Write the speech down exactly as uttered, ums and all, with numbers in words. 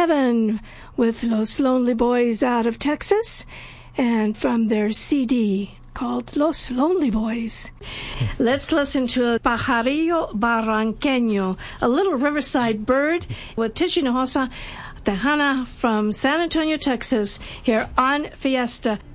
Heaven with Los Lonely Boys out of Texas, and from their C D called Los Lonely Boys. Let's listen to Pajarillo Barranqueño, a little riverside bird with Tish Hinojosa Tejana from San Antonio, Texas, here on Fiesta.